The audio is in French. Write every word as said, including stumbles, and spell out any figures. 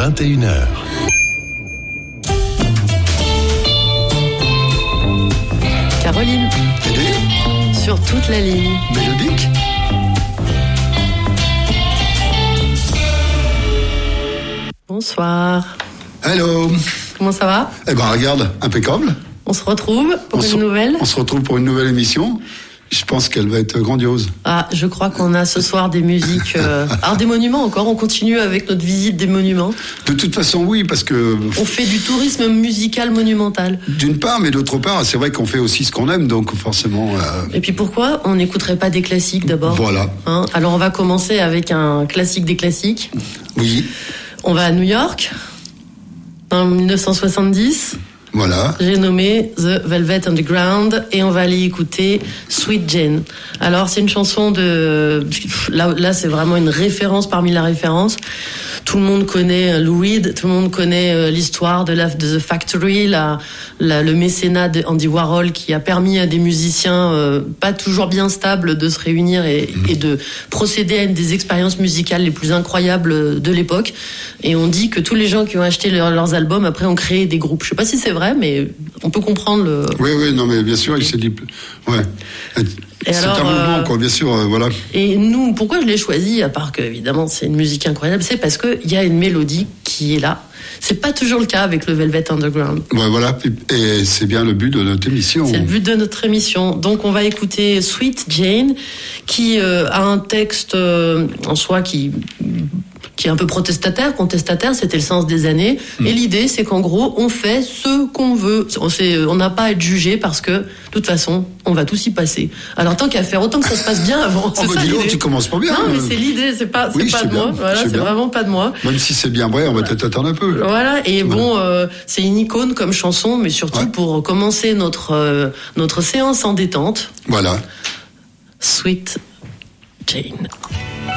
vingt et une heures. Caroline. Aidé. Sur toute la ligne. Mélodique. Bonsoir. Hello. Comment ça va? Eh ben regarde, impeccable. On se retrouve pour on une se, nouvelle. On se retrouve pour une nouvelle émission. Je pense qu'elle va être grandiose. Ah, je crois qu'on a ce soir des musiques... Euh... Alors des monuments encore, on continue avec notre visite des monuments. De toute façon, oui, parce que... On fait du tourisme musical monumental. D'une part, mais d'autre part, c'est vrai qu'on fait aussi ce qu'on aime, donc forcément... Euh... Et puis pourquoi on n'écouterait pas des classiques d'abord? Voilà. Hein, alors on va commencer avec un classique des classiques. Oui. On va à New York, en dix-neuf cent soixante-dix. Voilà. J'ai nommé The Velvet Underground et on va aller écouter Sweet Jane. Alors c'est une chanson de... Là, là c'est vraiment une référence parmi la référence. Tout le monde connaît Lou Reed, tout le monde connaît l'histoire de, la, de The Factory, la, la, le mécénat d'Andy Warhol qui a permis à des musiciens euh, pas toujours bien stables de se réunir et, mmh. et de procéder à une des expériences musicales les plus incroyables de l'époque. Et on dit que tous les gens qui ont acheté leur, leurs albums après ont créé des groupes. Je sais pas si c'est vrai, mais on peut comprendre le... Oui, oui, non, mais bien sûr, il s'est dit... Ouais. Et c'est alors, un mouvement, euh, quoi, bien sûr, euh, voilà. Et nous, pourquoi je l'ai choisi, à part que, évidemment, c'est une musique incroyable, c'est parce qu'il y a une mélodie qui est là. C'est pas toujours le cas avec le Velvet Underground. Ouais, voilà, et c'est bien le but de notre émission. C'est le but de notre émission. Donc, on va écouter Sweet Jane, qui euh, a un texte euh, en soi qui... qui est un peu protestataire, contestataire, c'était le sens des années. Mmh. Et l'idée, c'est qu'en gros, on fait ce qu'on veut. On n'a pas à être jugé parce que, de toute façon, on va tous y passer. Alors, tant qu'à faire, autant que ça se passe bien avant. Oh, bah dis donc, tu commences pas bien. Non, mais c'est l'idée, c'est pas, c'est oui, pas de bien, moi. Voilà, c'est bien. Vraiment pas de moi. Même si c'est bien vrai, on va peut-être attendre un peu. Voilà, et voilà. bon, euh, c'est une icône comme chanson, mais surtout ouais. pour commencer notre, euh, notre séance en détente. Voilà. Sweet Jane.